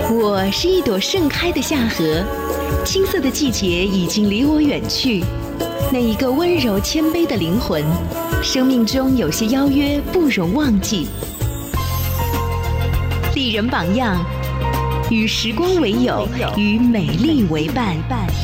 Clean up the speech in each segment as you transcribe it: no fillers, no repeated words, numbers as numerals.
我是一朵盛开的夏荷，青涩的季节已经离我远去。那一个温柔谦卑的灵魂，生命中有些邀约不容忘记。丽人榜样，与时光为友，与美丽为伴。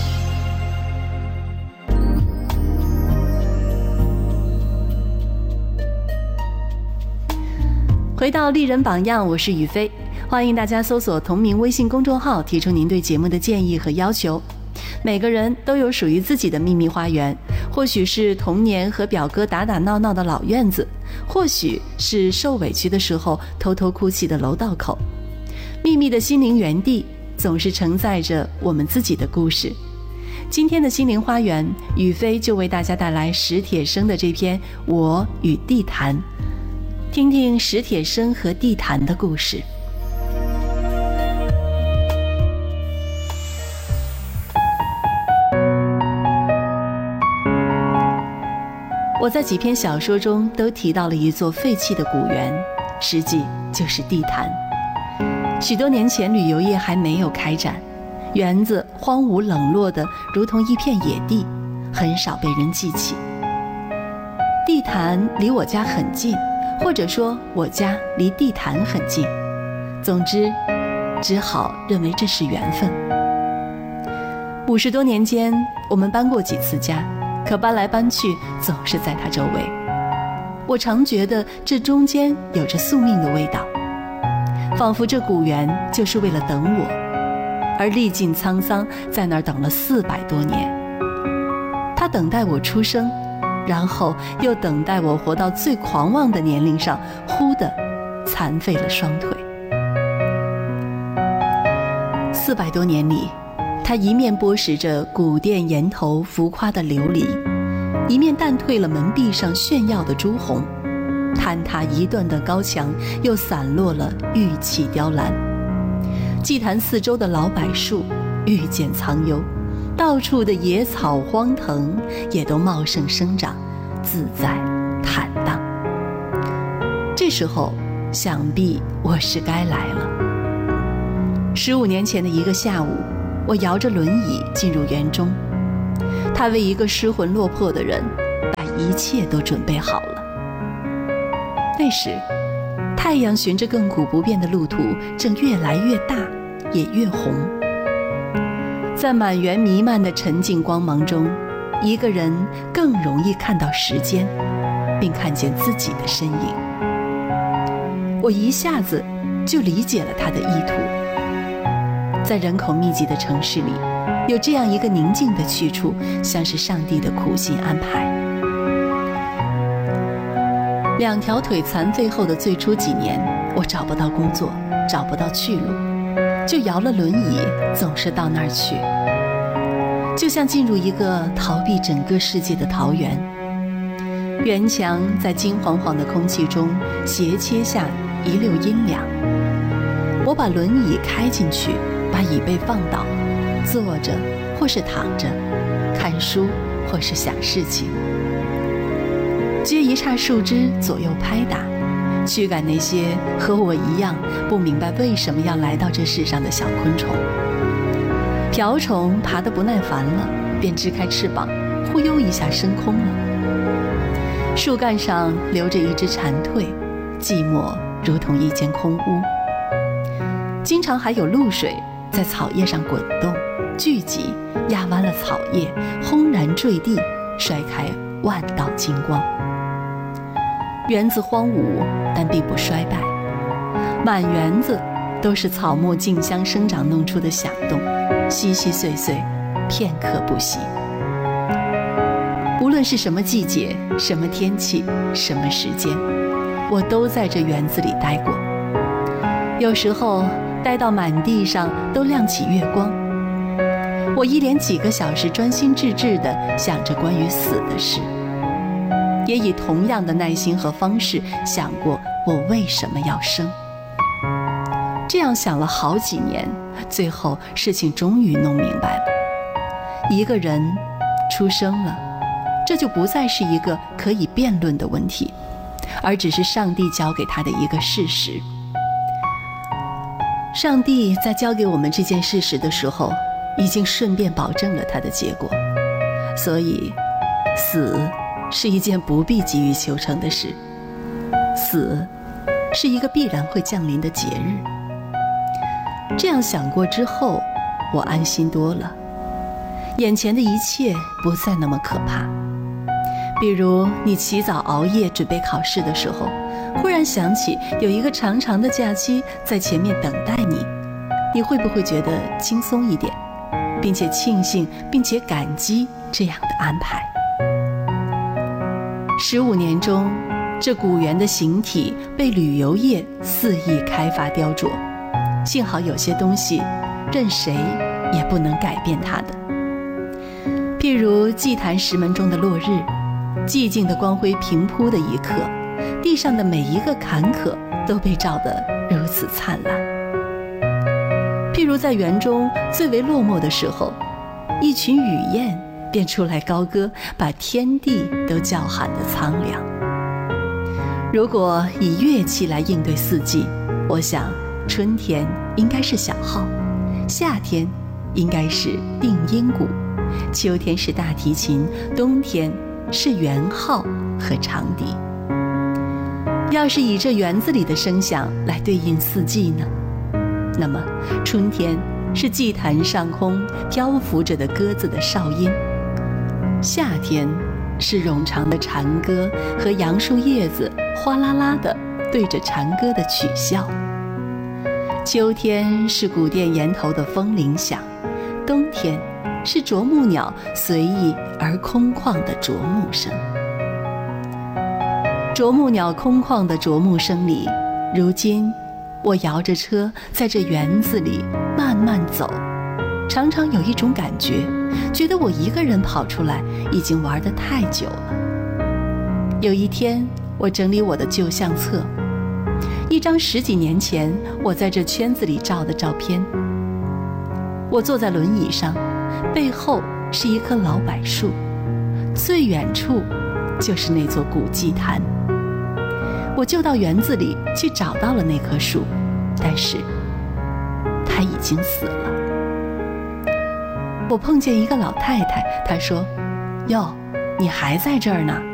回到丽人榜样，我是雨飞，欢迎大家搜索同名微信公众号，提出您对节目的建议和要求。每个人都有属于自己的秘密花园，或许是童年和表哥打打闹闹的老院子，或许是受委屈的时候偷偷哭泣的楼道口。秘密的心灵园地总是承载着我们自己的故事。今天的心灵花园，雨飞就为大家带来史铁生的这篇《我与地坛》，听听史铁生和地坛的故事。我在几篇小说中都提到了一座废弃的古园，实际就是地坛。许多年前旅游业还没有开展，园子荒芜冷落的如同一片野地，很少被人记起。地坛离我家很近，或者说我家离地坛很近，总之只好认为这是缘分。50多年间，我们搬过几次家，可搬来搬去总是在它周围。我常觉得这中间有着宿命的味道，仿佛这古园就是为了等我，而历尽沧桑在那儿等了400多年。它等待我出生，然后又等待我活到最狂妄的年龄上，忽地残废了双腿。400多年里，它一面剥蚀着古殿檐头浮夸的琉璃，一面淡褪了门壁上炫耀的朱红。坍塌一段段高墙又散落了玉砌雕栏，祭坛四周的老柏树愈见苍幽，到处的野草荒藤也都茂盛生长，自在坦荡。这时候想必我是该来了。15年前的一个下午，我摇着轮椅进入园中，他为一个失魂落魄的人把一切都准备好了。那时太阳循着亘古不变的路途正越来越大，也越红。在满园弥漫的沉静光芒中，一个人更容易看到时间，并看见自己的身影。我一下子就理解了他的意图。在人口密集的城市里，有这样一个宁静的去处，像是上帝的苦心安排。2条腿残废后的最初几年，我找不到工作，找不到去路，就摇了轮椅，总是到那儿去，就像进入一个逃避整个世界的桃源。园墙在金黄黄的空气中斜切下一溜阴凉。我把轮椅开进去，把椅背放倒，坐着或是躺着，看书或是想事情，撅一叉树枝左右拍打，驱赶那些和我一样不明白为什么要来到这世上的小昆虫。瓢虫爬得不耐烦了，便支开翅膀，忽悠一下升空了。树干上留着一只蝉蜕，寂寞如同一间空屋。经常还有露水在草叶上滚动，聚集，压弯了草叶，轰然坠地，摔开万道金光。园子荒芜，但并不衰败，满园子都是草木竞相生长弄出的响动，稀稀碎碎，片刻不息。无论是什么季节，什么天气，什么时间，我都在这园子里待过。有时候待到满地上都亮起月光，我一连几个小时专心致志地想着关于死的事，也以同样的耐心和方式想过我为什么要生。这样想了好几年，最后事情终于弄明白了。一个人出生了，这就不再是一个可以辩论的问题，而只是上帝交给他的一个事实。 上帝在交给我们这件事实的时候，已经顺便保证了它的结果，所以死是一件不必急于求成的事，死是一个必然会降临的节日。这样想过之后，我安心多了，眼前的一切不再那么可怕。比如你起早熬夜准备考试的时候，忽然想起有一个长长的假期在前面等待你，你会不会觉得轻松一点，并且庆幸并且感激这样的安排？15年中，这古园的形体被旅游业肆意开发雕琢，幸好有些东西任谁也不能改变它的。譬如祭坛石门中的落日，寂静的光辉平铺的一刻，地上的每一个坎坷都被照得如此灿烂。譬如在园中最为落寞的时候，一群雨燕便出来高歌，把天地都叫喊得苍凉。如果以乐器来应对四季，我想春天应该是小号，夏天应该是定音鼓，秋天是大提琴，冬天是圆号和长笛。要是以这园子里的声响来对应四季呢？那么春天是祭坛上空漂浮着的鸽子的哨音，夏天是冗长的蝉歌和杨树叶子哗啦啦地对着蝉歌的取笑，秋天是古殿檐头的风铃响，冬天是啄木鸟随意而空旷的啄木声。啄木鸟空旷的啄木声里，如今我摇着车在这园子里慢慢走，常常有一种感觉，觉得我一个人跑出来已经玩得太久了。有一天，我整理我的旧相册，一张10几年前我在这圈子里照的照片。我坐在轮椅上，背后是一棵老柏树，最远处就是那座古祭坛。我就到园子里去找到了那棵树，但是它已经死了。我碰见一个老太太，她说：“哟，你还在这儿呢？”